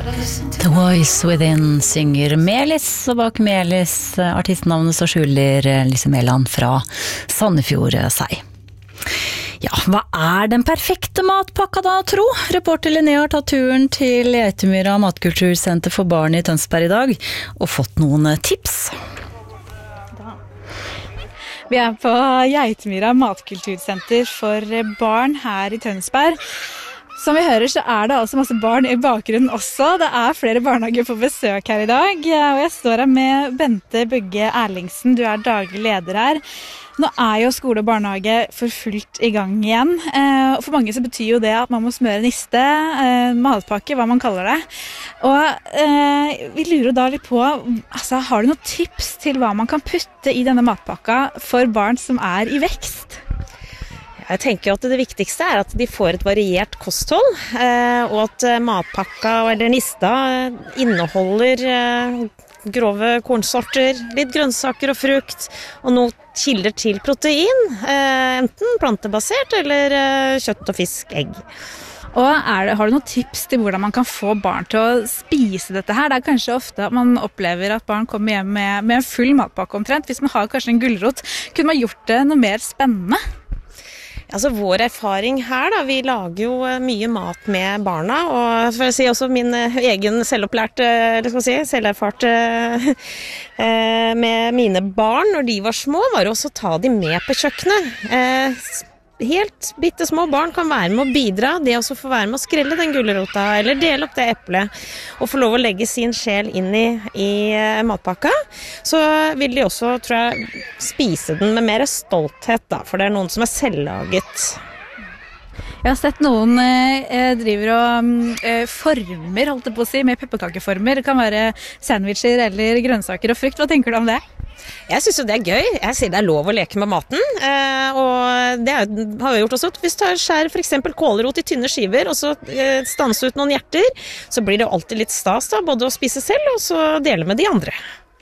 The Voice Within synger Melis, og bak Melis artistnavnet så skjuler Lise Mæland fra Sandefjord seg. Ja, hva den perfekte matpakka da, tro? Reporter Linnea har tatt turen til Geitemyra matkultursenter for barn i Tønsberg i dag, og fått noen tips. Vi på Geitemyra matkultursenter for barn her i Tønsberg. Som vi hører så det altså masse barn i bakgrunnen også. Det flere barnehager på besøk her i dag. Og jeg står her med Bente Bugge Erlingsen, du daglig leder her. Nå jo skole og barnehage for fullt i gang igjen. For mange så betyr jo det at man må smøre niste, matpakke, hva man kaller det. Og vi lurer da litt på, altså, har du noen tips til hva man kan putte i denne matpakka for barn som i vekst? Jeg tenker at det viktigste at de får et variert kosthold, og at matpakka eller nista inneholder grove kornsorter, litt grønnsaker og frukt, og noen kilder til protein, enten plantebasert eller kjøtt og fisk, egg. Og har du noen tips til hvordan man kan få barn til å spise dette her? Det kanskje ofte at man opplever at barn kommer hjem med en full matpakke omtrent. Hvis man har kanskje en gulrot, kunne man gjort det noe mer spennende? Altså vår erfaring her da, vi lager jo mye mat med barna, og for å si også min egen selvopplært, eller skal jeg si, selverfart med mine barn når de var små, var også å ta dem med på kjøkkenet. Helt bitte små barn kan være med å bidra, det også få være med å skrelle den gulrota, eller dele opp det eplet, og få lov å legge sin sjel inn i matpakka, så vil de også, tror jeg, spise den med mer stolthet da, for det noen som selvlaget. Jeg har sett noen driver og former, holdt jeg på å si, med pepperkakeformer. Det kan være sandwicher eller grønnsaker og frukt. Hva tenker du om det? Jeg synes jo det gøy. Jeg sier det lov å leke med maten, og det har vi gjort også. Hvis du skjærer for eksempel kålrot i tynne skiver, og så stanser ut noen hjerter, så blir det alltid litt stas da, både å spise selv, og så dele med de andre.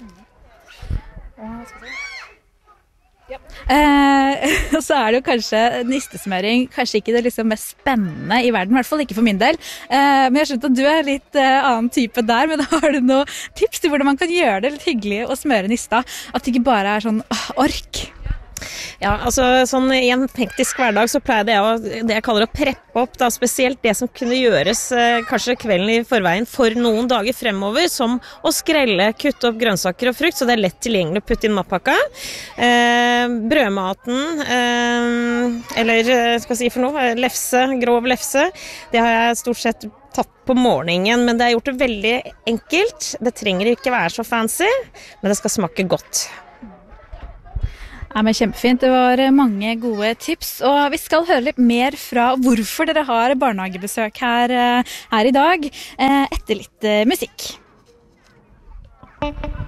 Og så det jo kanskje nistesmøring kanskje ikke det liksom mest spennende i verden, i hvert fall ikke for min del, men jeg skjønte at du litt annen type der, men har du noen tips til hvordan man kan gjøre det litt hyggelig å smøre nista, at det ikke bare sånn ork? Ja, altså sånn i en hektisk hverdag så pleier det jeg kaller å preppe opp da, spesielt det som kunne gjøres kanskje kvelden i forveien for noen dager fremover, som å skrelle, kutte opp grønnsaker og frukt, så det lett tilgjengelig å putte inn matpakka. Brødmaten, eller skal jeg si for noe, lefse, grov lefse, det har jeg stort sett tatt på morgenen, men det har gjort det veldig enkelt. Det trenger ikke være så fancy, men det skal smake godt. Ja, men kjempefint. Det var mange gode tips, og vi skal høre litt mer fra hvorfor dere har barnehagebesøk her i dag, etter litt musikk.